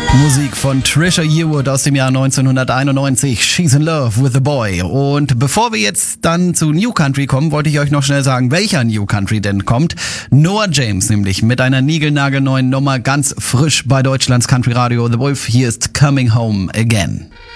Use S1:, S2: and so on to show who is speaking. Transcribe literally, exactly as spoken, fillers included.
S1: Musik von Trisha Yearwood aus dem Jahr neunzehnhunderteinundneunzig, She's in Love with a Boy. Und bevor wir jetzt dann zu New Country kommen, wollte ich euch noch schnell sagen, welcher New Country denn kommt. Noah James nämlich mit einer niegelnagelneuen Nummer, ganz frisch bei Deutschlands Country Radio. The Wolf, hier ist Coming Home Again.